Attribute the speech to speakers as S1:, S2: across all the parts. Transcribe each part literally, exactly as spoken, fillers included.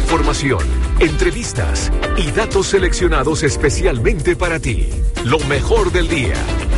S1: información, entrevistas y datos seleccionados especialmente para ti. Lo mejor del día.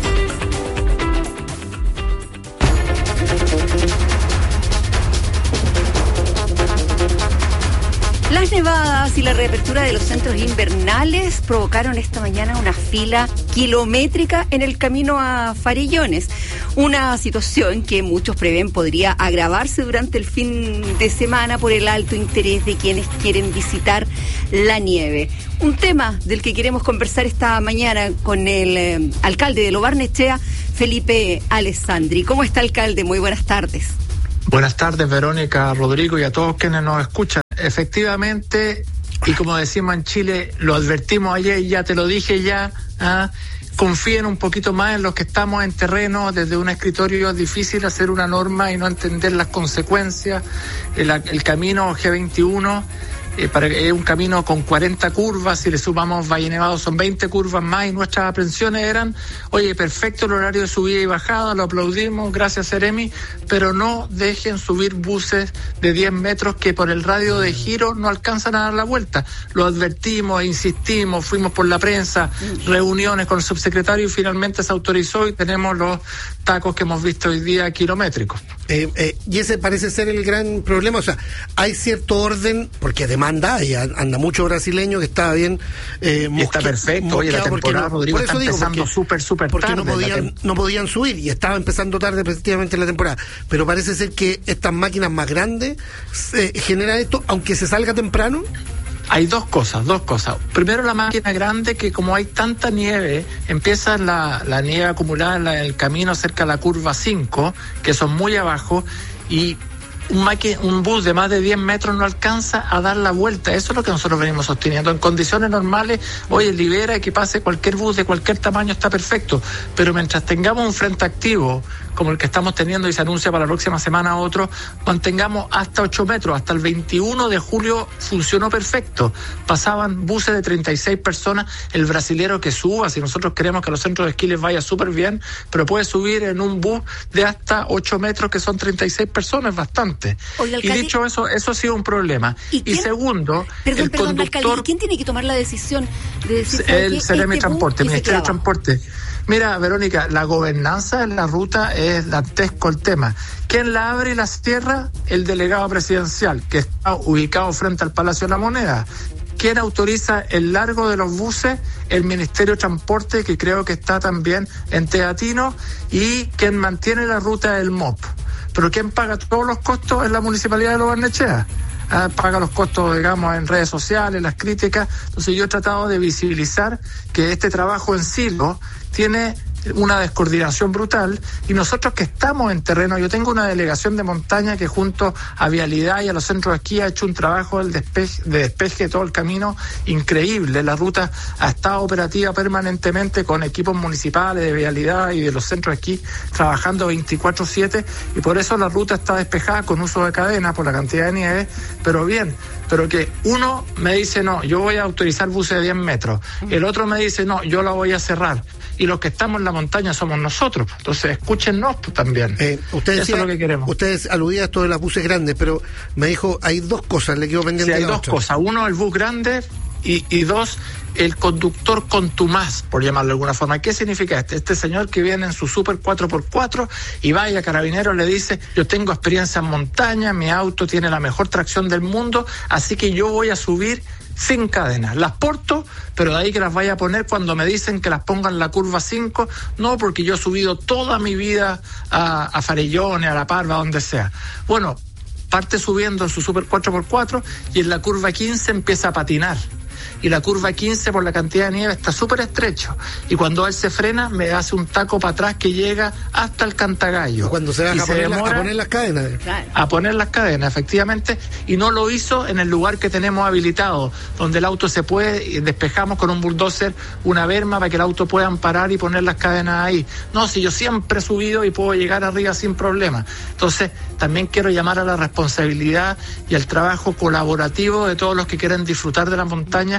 S2: Las nevadas y la reapertura de los centros invernales provocaron esta mañana una fila kilométrica en el camino a Farellones. Una situación que muchos prevén podría agravarse durante el fin de semana por el alto interés de quienes quieren visitar la nieve. Un tema del que queremos conversar esta mañana con el eh, alcalde de Lo Barnechea, Felipe Alessandri. ¿Cómo está, alcalde? Muy buenas tardes.
S3: Buenas tardes, Verónica, Rodrigo y a todos quienes nos escuchan. Efectivamente, y como decimos en Chile, lo advertimos ayer, ya te lo dije ya, ¿ah? Confíen un poquito más en los que estamos en terreno. Desde un escritorio es difícil hacer una norma y no entender las consecuencias. El, el camino G veintiuno eh, para, es un camino con cuarenta curvas, si le sumamos Valle Nevado son veinte curvas más, y nuestras aprensiones eran, oye, perfecto el horario de subida y bajada, lo aplaudimos, gracias Seremi, pero no dejen subir buses de diez metros que por el radio de giro no alcanzan a dar la vuelta. Lo advertimos, insistimos, fuimos por la prensa, reuniones con el subsecretario y finalmente se autorizó y tenemos los tacos que hemos visto hoy día kilométricos.
S4: Eh, eh, y ese parece ser el gran problema, o sea, hay cierto orden, porque demanda, y anda mucho brasileño que estaba bien eh,
S3: mosque, está perfecto, oye, la temporada, no, Rodrigo, está digo, empezando súper, súper tarde.
S4: Porque no podían, no podían subir, y estaba empezando tarde efectivamente la temporada, pero parece ser que estas máquinas más grandes eh, generan esto, aunque se salga temprano.
S3: Hay dos cosas, dos cosas. Primero, la máquina grande, que como hay tanta nieve, empieza la, la nieve acumulada en el camino cerca de la curva cinco, que son muy abajo, y un, maqui- un bus de más de diez metros no alcanza a dar la vuelta. Eso es lo que nosotros venimos sosteniendo. En condiciones normales, oye, libera y que pase cualquier bus de cualquier tamaño, está perfecto. Pero mientras tengamos un frente activo, como el que estamos teniendo y se anuncia para la próxima semana otro, mantengamos hasta ocho metros. Hasta el veintiuno de julio funcionó perfecto. Pasaban buses de treinta y seis personas, el brasilero que suba, si nosotros queremos que a los centros de esquí les vaya súper bien, pero puede subir en un bus de hasta ocho metros, que son treinta y seis personas, bastante. Oye, y dicho eso, eso ha sido un problema. Y, y segundo,
S2: perdón,
S3: el
S2: perdón,
S3: conductor...
S2: alcalde, ¿quién tiene que tomar la decisión de decir
S3: el C R M
S2: este
S3: Transporte, el Ministerio de Transporte? Mira, Verónica, la gobernanza en la ruta es dantesco el tema. ¿Quién la abre y la cierra? El delegado presidencial, que está ubicado frente al Palacio de la Moneda. ¿Quién autoriza el largo de los buses? El Ministerio de Transporte, que creo que está también en Teatino, y quien mantiene la ruta es el M O P. Pero ¿quién paga todos los costos? Es la Municipalidad de Lo Barnechea. Ah, paga los costos, digamos, en redes sociales, las críticas. Entonces yo he tratado de visibilizar que este trabajo en silo tiene una descoordinación brutal, y nosotros que estamos en terreno, yo tengo una delegación de montaña que junto a Vialidad y a los centros de esquí ha hecho un trabajo del despeje, de despeje de todo el camino increíble. La ruta ha estado operativa permanentemente con equipos municipales de Vialidad y de los centros de esquí trabajando veinticuatro siete, y por eso la ruta está despejada con uso de cadena por la cantidad de nieve, pero bien. Pero que uno me dice, no, yo voy a autorizar buses de diez metros, el otro me dice, no, yo la voy a cerrar, y los que estamos en la montaña somos nosotros. Entonces escúchennos también.
S4: Eh, usted decía,
S3: eso es lo que queremos.
S4: Ustedes aludían a esto de las buses grandes, pero me dijo, hay dos cosas, le quedo pendiente.
S3: Sí, hay
S4: de
S3: dos
S4: otra.
S3: cosas. Uno, el bus grande, y, y dos, el conductor contumaz, por llamarlo de alguna forma. ¿Qué significa este? Este señor que viene en su Super cuatro por cuatro y vaya a Carabineros, le dice, yo tengo experiencia en montaña, mi auto tiene la mejor tracción del mundo, así que yo voy a subir sin cadenas. Las porto, pero de ahí que las vaya a poner cuando me dicen que las pongan en la curva cinco, no, porque yo he subido toda mi vida a, a Farellones, a La Parva, donde sea. Bueno, parte subiendo en su Super cuatro por cuatro y en la curva quince empieza a patinar. Y la curva quince, por la cantidad de nieve, está súper estrecho. Y cuando él se frena, me hace un taco para atrás que llega hasta el Cantagallo.
S4: Cuando se baja a, poner la, a poner las cadenas.
S3: A poner las cadenas, efectivamente. Y no lo hizo en el lugar que tenemos habilitado, donde el auto se puede, despejamos con un bulldozer una berma para que el auto pueda parar y poner las cadenas ahí. No, si yo siempre he subido y puedo llegar arriba sin problema. Entonces, también quiero llamar a la responsabilidad y al trabajo colaborativo de todos los que quieren disfrutar de la montaña,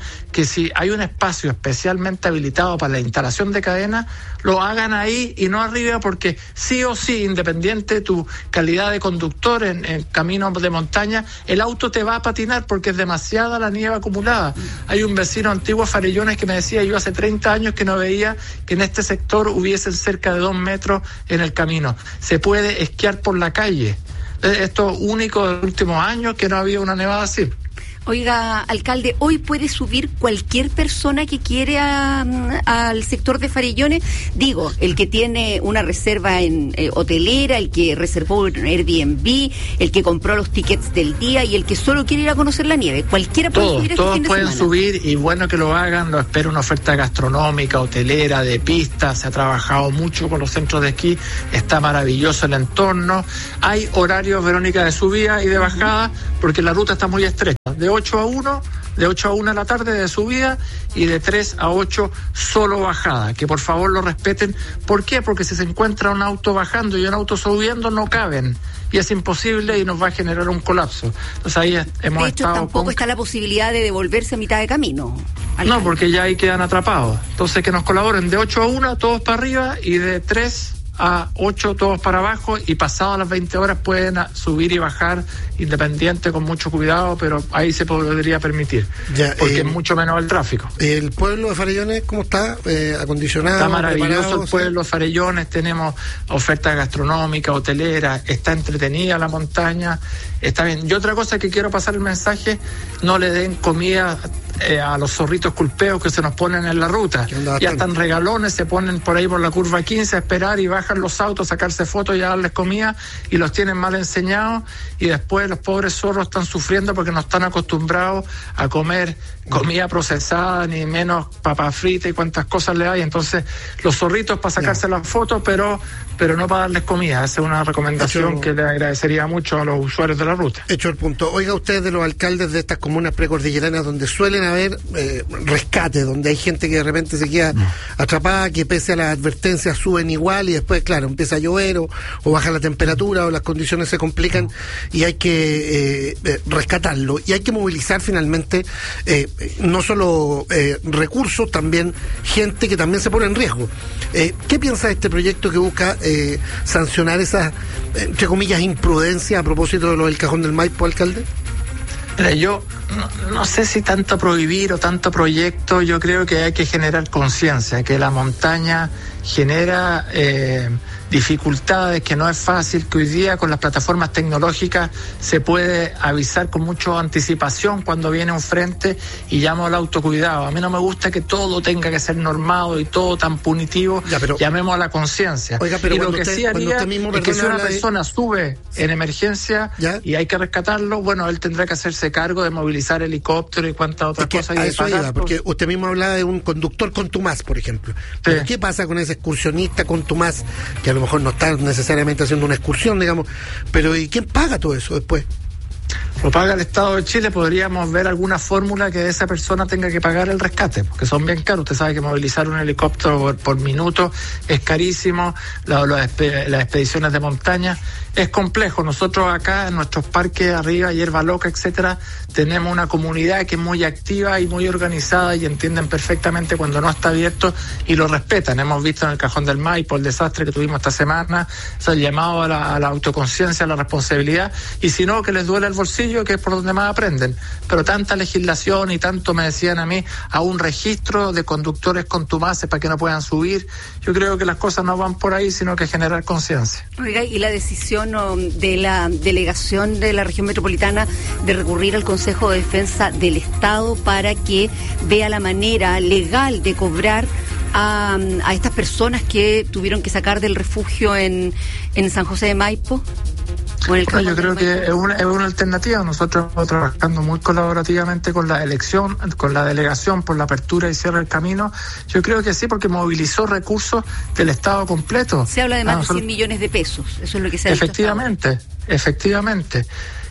S3: que si hay un espacio especialmente habilitado para la instalación de cadenas, lo hagan ahí y no arriba, porque sí o sí, independiente de tu calidad de conductor en, en caminos de montaña, el auto te va a patinar porque es demasiada la nieve acumulada. Hay un vecino antiguo, Farellones, que me decía, yo hace treinta años que no veía que en este sector hubiesen cerca de dos metros en el camino. Se puede esquiar por la calle. Esto es único de los últimos años, que no había una nevada así.
S2: Oiga, alcalde, ¿hoy puede subir cualquier persona que quiere a, al sector de Farellones? Digo, el que tiene una reserva en eh, hotelera, el que reservó en Airbnb, el que compró los tickets del día y el que solo quiere ir a conocer la nieve. Cualquiera puede
S3: todos,
S2: subir este
S3: todos
S2: fin de
S3: pueden
S2: semana.
S3: subir, y bueno que lo hagan. Lo espero una oferta gastronómica, hotelera, de pistas. Se ha trabajado mucho con los centros de esquí, está maravilloso el entorno. Hay horarios, Verónica, de subida y de bajada, porque la ruta está muy estrecha. De ocho a uno, de ocho a una de la tarde de subida, y de tres a ocho solo bajada. Que por favor lo respeten. ¿Por qué? Porque si se encuentra un auto bajando y un auto subiendo, no caben. Y es imposible y nos va a generar un colapso. Entonces ahí hemos
S2: de hecho,
S3: estado
S2: tampoco
S3: con...
S2: está la posibilidad de devolverse a mitad de camino. Alcalde.
S3: No, porque ya ahí quedan atrapados. Entonces que nos colaboren de ocho a una, todos para arriba, y de tres a ocho todos para abajo, y pasadas las veinte horas pueden subir y bajar independiente, con mucho cuidado, pero ahí se podría permitir, ya, porque eh, es mucho menos el tráfico.
S4: ¿El pueblo de Farellones cómo está? Eh, ¿Acondicionado?
S3: Está maravilloso el pueblo
S4: ¿sí?
S3: de Farellones, tenemos ofertas gastronómicas, hoteleras, está entretenida la montaña, está bien. Y otra cosa que quiero pasar el mensaje, no le den comida eh, a los zorritos culpeos que se nos ponen en la ruta. Ya están regalones, se ponen por ahí por la curva quince a esperar y bajan los autos, sacarse fotos y a darles comida, y los tienen mal enseñados, y después los pobres zorros están sufriendo porque no están acostumbrados a comer comida procesada, ni menos papas fritas y cuantas cosas le hay. Entonces los zorritos para sacarse las fotos, pero pero no para darles comida. Esa es una recomendación Hecho, que le agradecería mucho a los usuarios de la ruta.
S4: Hecho el punto. Oiga, ustedes, de los alcaldes de estas comunas precordilleranas donde suelen haber eh, rescates, donde hay gente que de repente se queda no. atrapada, que pese a las advertencias suben igual, y después, claro, empieza a llover o, o baja la temperatura o las condiciones se complican, y hay que eh, eh, rescatarlo, y hay que movilizar finalmente eh, no solo eh, recursos, también gente que también se pone en riesgo. Eh, ¿Qué piensa de este proyecto que busca eh, sancionar esas, entre comillas, imprudencias a propósito de lo del Cajón del Maipo, alcalde?
S3: Mira, yo no, no sé si tanto prohibir o tanto proyecto. Yo creo que hay que generar conciencia, que la montaña genera eh, dificultades, que no es fácil, que hoy día con las plataformas tecnológicas se puede avisar con mucha anticipación cuando viene un frente, y llamo al autocuidado. A mí no me gusta que todo tenga que ser normado y todo tan punitivo. Ya, pero, llamemos a la conciencia.
S4: Oiga, pero
S3: y lo que
S4: usted,
S3: sí haría
S4: mismo,
S3: es que si una
S4: de...
S3: persona sube en emergencia ¿Ya? y hay que rescatarlo, bueno, él tendrá que hacerse cargo de movilizar helicóptero y cuantas otras
S4: es
S3: cosas.
S4: A
S3: y
S4: eso iba, porque usted mismo hablaba de un conductor contumaz, por ejemplo. Pero sí. ¿Qué pasa con ese excursionista contumaz, que a lo mejor no está necesariamente haciendo una excursión, digamos, pero ¿y quién paga todo eso después?
S3: Lo paga el Estado de Chile. Podríamos ver alguna fórmula que esa persona tenga que pagar el rescate, porque son bien caros. Usted sabe que movilizar un helicóptero por, por minuto es carísimo, la, la, las expediciones de montaña es complejo. Nosotros acá en nuestros parques arriba, Hierba Loca, etcétera, tenemos una comunidad que es muy activa y muy organizada, y entienden perfectamente cuando no está abierto y lo respetan. Hemos visto en el Cajón del Maipo el desastre que tuvimos esta semana, o sea, el llamado a la, a la autoconciencia, a la responsabilidad, y si no, que les duele el bolsillo, que es por donde más aprenden. Pero tanta legislación y tanto, me decían a mí, a un registro de conductores contumaces para que no puedan subir, yo creo que las cosas no van por ahí, sino que generar conciencia.
S2: Oiga, y la decisión de la delegación de la región metropolitana de recurrir al Consejo de Defensa del Estado para que vea la manera legal de cobrar a, a estas personas que tuvieron que sacar del refugio en, en San José de Maipo.
S3: Bueno, yo creo que es una, es una alternativa. Nosotros estamos trabajando muy colaborativamente con la elección, con la delegación por la apertura y cierre del camino. Yo creo que sí, porque movilizó recursos del Estado completo.
S2: Se habla de más
S3: nosotros...
S2: de cien millones de pesos, eso es lo que se ha
S3: Efectivamente,
S2: dicho
S3: efectivamente.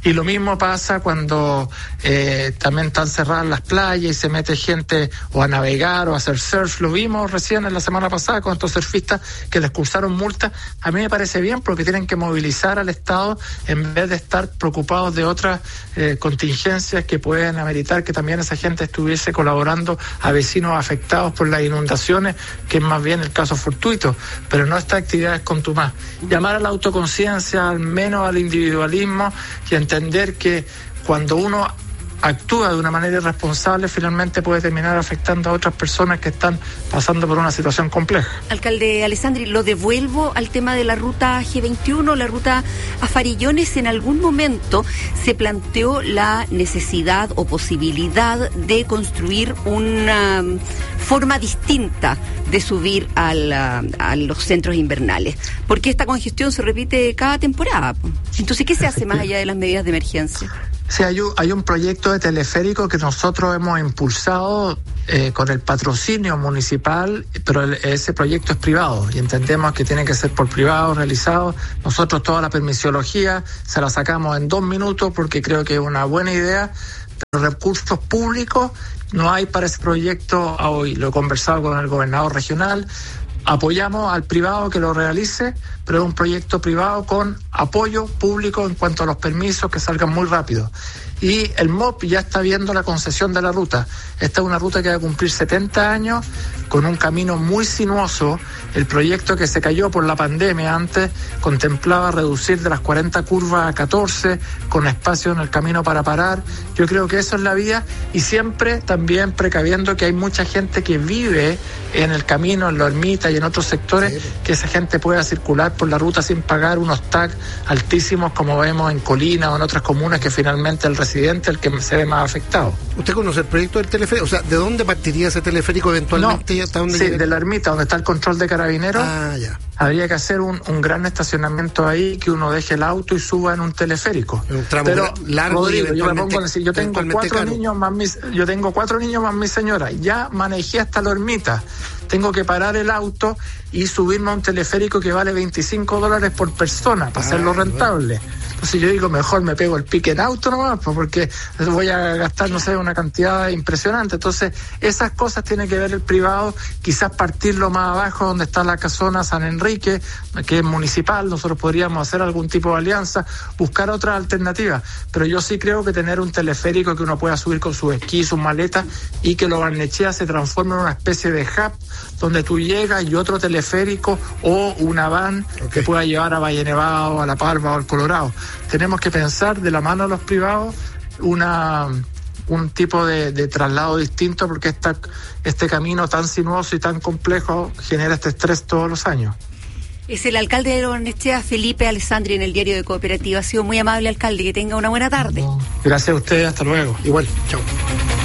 S3: Y lo mismo pasa cuando eh, también están cerradas las playas y se mete gente o a navegar o a hacer surf. Lo vimos recién en la semana pasada con estos surfistas que les cursaron multas. A mí me parece bien porque tienen que movilizar al Estado en vez de estar preocupados de otras eh, contingencias que pueden ameritar que también esa gente estuviese colaborando a vecinos afectados por las inundaciones, que es más bien el caso fortuito, pero no estas actividades contumaz. Llamar a la autoconciencia, al menos al individualismo, y entender que cuando uno actúa de una manera irresponsable, finalmente puede terminar afectando a otras personas que están pasando por una situación compleja.
S2: Alcalde Alessandri, lo devuelvo al tema de la ruta G veintiuno, la ruta a Farillones. En algún momento se planteó la necesidad o posibilidad de construir una forma distinta de subir a, la, a los centros invernales, porque esta congestión se repite cada temporada. Entonces, ¿qué se hace más allá de las medidas de emergencia?
S3: Sí, hay un, hay un proyecto de teleférico que nosotros hemos impulsado eh, con el patrocinio municipal, pero el, ese proyecto es privado y entendemos que tiene que ser por privado realizado. Nosotros toda la permisología se la sacamos en dos minutos porque creo que es una buena idea, pero recursos públicos no hay para ese proyecto hoy. Lo he conversado con el gobernador regional. Apoyamos al privado que lo realice, pero es un proyecto privado con apoyo público en cuanto a los permisos que salgan muy rápido. Y el M O P ya está viendo la concesión de la ruta. Esta es una ruta que va a cumplir setenta años, con un camino muy sinuoso. El proyecto que se cayó por la pandemia antes contemplaba reducir de las cuarenta curvas a catorce, con espacio en el camino para parar. Yo creo que eso es la vía, y siempre también precaviendo que hay mucha gente que vive en el camino, en la ermita y en otros sectores, sí, que esa gente pueda circular por la ruta sin pagar unos tags altísimos como vemos en Colina o en otras comunas, que finalmente el residente el que se ve más afectado.
S4: ¿Usted conoce el proyecto del teleférico? O sea, ¿de dónde partiría ese teleférico eventualmente?
S3: No,
S4: ¿Hasta dónde
S3: sí,
S4: llega?
S3: de la ermita, donde está el control de carabineros.
S4: Ah, ya.
S3: Habría que hacer un, un gran estacionamiento ahí, que uno deje el auto y suba en un teleférico.
S4: En un tramo
S3: Pero,
S4: largo,
S3: Rodrigo,
S4: y
S3: yo me pongo a decir, yo tengo cuatro
S4: caro.
S3: niños más mis, yo tengo cuatro niños más mi señora. Ya manejé hasta la ermita. Tengo que parar el auto y subirme a un teleférico que vale veinticinco dólares por persona para ah, hacerlo rentable. Bueno. Entonces yo digo, mejor me pego el pique en auto nomás, porque voy a gastar, no sé, una cantidad impresionante. Entonces, esas cosas tiene que ver el privado, quizás partirlo más abajo, donde está la casona San Enrique, que es municipal. Nosotros podríamos hacer algún tipo de alianza, buscar otras alternativas. Pero yo sí creo que tener un teleférico que uno pueda subir con sus esquís, sus maletas, y que Lo Barnechea se transforme en una especie de hub, donde tú llegas y otro teleférico o una van okay. que pueda llevar a Valle Nevado, a La Parva o al Colorado. Tenemos que pensar de la mano de los privados una un tipo de, de traslado distinto, porque esta, este camino tan sinuoso y tan complejo genera este estrés todos los años.
S2: Es el alcalde de Lo Barnechea, Felipe Alessandri, en el Diario de Cooperativa. Ha sido muy amable, alcalde, que tenga una buena tarde.
S3: Gracias a ustedes, hasta luego.
S4: Igual, chao.